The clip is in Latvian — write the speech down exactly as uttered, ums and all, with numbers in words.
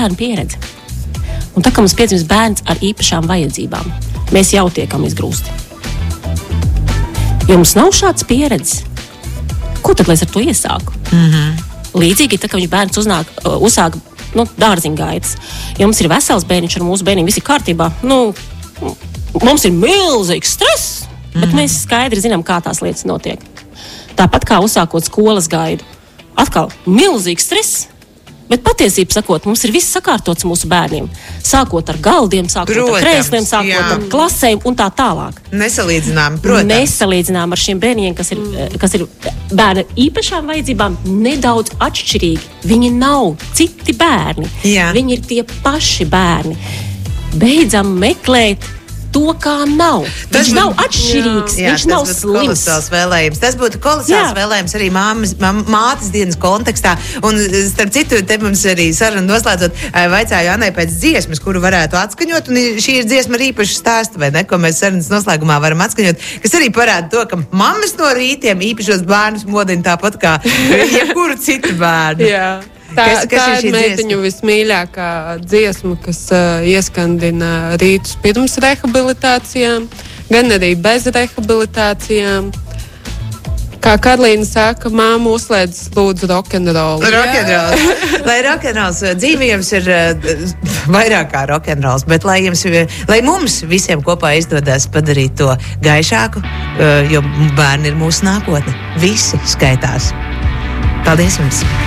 bērnu pieredze. Un tā kā mums piedzimst bērns ar īpašām vajadzībām, mēs jau tiekam izgrūsti. Ja mums nav šāds pieredzes, ko tad lai es ar to iesāku? Mm-hmm. Līdzīgi, tā kā viņš bērns uznāk, uzsāk nu, dārziņgaitas. Ja mums ir vesels bērniņš ar mūsu bērniņu, viss ir kārtībā, nu, mums ir milzīgs stress, bet mm-hmm. mēs skaidri zinām, kā tās lietas notiek. Tāpat kā uzsākot skolas gaidu. Atkal, milzīgs stress. Bet patiesību sakot, mums ir viss sakārtots mūsu bērniem. Sākot ar galdiem, sākot protams, ar krēsliem, sākot jā. Ar klasēm un tā tālāk. Nesalīdzinām, protams. Nesalīdzinām ar šiem bērniem, kas ir, kas ir bērni īpašām vajadzībām, nedaudz atšķirīgi. Viņi nav citi bērni. Jā. Viņi ir tie paši bērni. Beidzam meklēt to, kā nav. Tas viņš būtu, nav atšķirīgs, jā, viņš jā, nav slims. Kolosāls vēlējums. Tas būtu kolosāls jā. Vēlējums arī māmas, mātes dienas kontekstā. Un, starp citu, te mums arī sarunu noslēdzot, vaicāju Annai pēc dziesmas, kuru varētu atskaņot, un šī ir dziesma ar īpašu stāstu, vai ne, ko mēs sarunas noslēgumā varam atskaņot, kas arī parāda to, ka mammas no rītiem īpašos bērnus modina tāpat kā jebkuru citu bērnu. Jā. Tā, kas, kas tā ir, ir meitiņu vismīļākā dziesma, kas uh, ieskandina rītus pirms rehabilitācijām, gan arī bez rehabilitācijām. Kā Karlīna saka, māma uzslēdz lūdzu rokenrolu. Rokenrols. Lai rokenrols dzīve jums ir uh, vairāk kā rokenrols, bet lai, jums, lai mums visiem kopā izdodas padarīt to gaišāku, uh, jo bērni ir mūsu nākotne. Visi skaitās. Paldies jums!